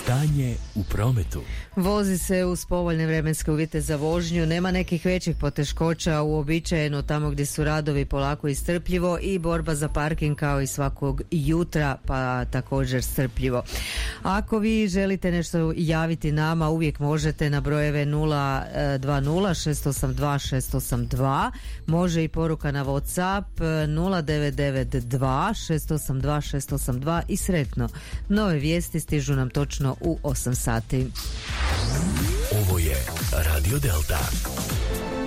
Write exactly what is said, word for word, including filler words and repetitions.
Stanje u prometu. Vozi se uz povoljne vremenske uvjete za vožnju, nema nekih većih poteškoća, uobičajeno tamo gdje su radovi polako i strpljivo i borba za parking kao i svakog jutra, pa također strpljivo. Ako vi želite nešto javiti nama, uvijek možete na brojeve nula dva nula šest osam dva šest osam dva, može i poruka na WhatsApp nula devet devet dva šest osam dva šest osam dva i sretno. Nove vijesti stižu nam točno u osam sati. Ovo je Radio Delta.